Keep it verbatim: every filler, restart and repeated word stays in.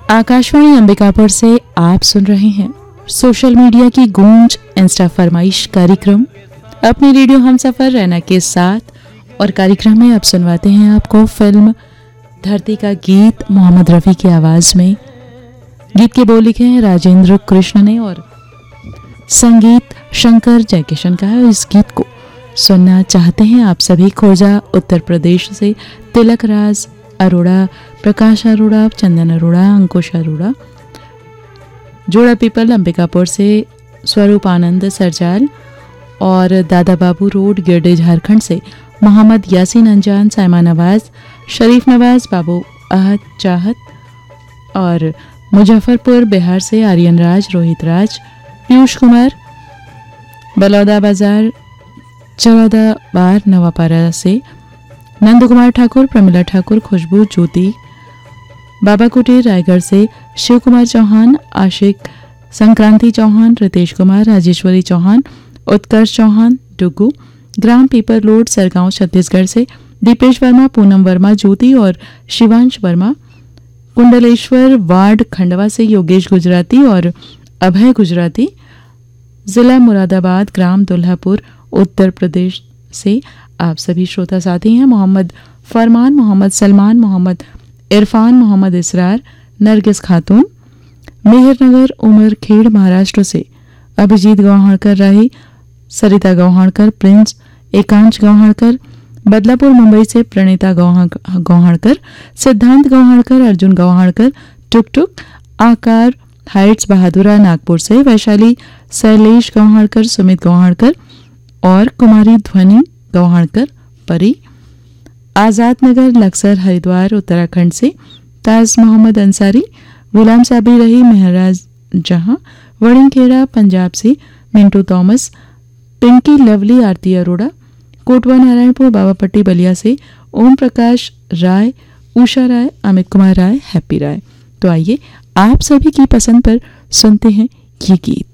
आकाशवाणी अंबिकापुर से आप सुन रहे हैं सोशल मीडिया की गूंज इंस्टा फरमाइश कार्यक्रम अपने रेडियो हमसफर रैना के साथ। और कार्यक्रम में आप सुनवाते हैं आपको फिल्म धरती का गीत मोहम्मद रफ़ी की आवाज़ में। गीत के बोल लिखे हैं राजेंद्र कृष्ण ने और संगीत शंकर जयकिशन का है। इस गीत को सुनना चाहते हैं आप सभी खोजा उत्तर प्रदेश से तिलक राज अरोड़ा, प्रकाश अरोड़ा, चंदन अरोड़ा, अंकुश अरोड़ा, जोड़ा पीपल अंबिकापुर से स्वरूप आनंद सरजाल और दादा बाबू रोड गिरडे झारखंड से मोहम्मद यासीन अंजान, साइमा नवाज, शरीफ नवाज, बाबू अहद चाहत और मुजफ्फरपुर बिहार से आर्यन राज, रोहित राज, पीयूष कुमार, बलौदा बाजार चौदह बार नवापारा से नंद कुमार ठाकुर, प्रमिला ठाकुर, खुशबू, ज्योति, बाबा कुटीर रायगढ़ से शिव कुमार चौहान, आशिक संक्रांति चौहान, रितेश कुमार, राजेश्वरी चौहान, उत्कर्ष चौहान, डुगू, ग्राम पीपर रोड सरगांव छत्तीसगढ़ से दीपेश वर्मा, पूनम वर्मा, ज्योति और शिवांश वर्मा, कुंडलेश्वर वार्ड खंडवा से योगेश गुजराती और अभय गुजराती, जिला मुरादाबाद, ग्राम दुल्हापुर, उत्तर प्रदेश से आप सभी श्रोता साथी हैं। मोहम्मद फरमान, मोहम्मद सलमान, मोहम्मद इरफान, मोहम्मद इसरार, नरगिस खातून, मेहरनगर उमरखेड़ महाराष्ट्र से अभिजीत गौहाणकर राही, सरिता गौहाणकर, प्रिंस एकांश गौहाणकर, बदलापुर मुंबई से प्रणीता गौहाणकर, सिद्धांत गौहाणकर, अर्जुन गौहाणकर, टुक टुक, आकार हाइट्स बहादुरा नागपुर से वैशाली शैलेश गौहाणकर, सुमित गौहाणकर और कुमारी ध्वनि गौहाणकर, परी, आज़ाद नगर लक्सर हरिद्वार उत्तराखंड से ताज मोहम्मद अंसारी, गुलाम साबी रही महराज जहां, वड़िंगखेड़ा पंजाब से मिंटू थॉमस, पिंकी लवली, आरती अरोड़ा, कोटवा नारायणपुर बाबापट्टी बलिया से ओम प्रकाश राय, उषा राय, अमित कुमार राय, हैप्पी राय। तो आइए आप सभी की पसंद पर सुनते हैं ये गीत।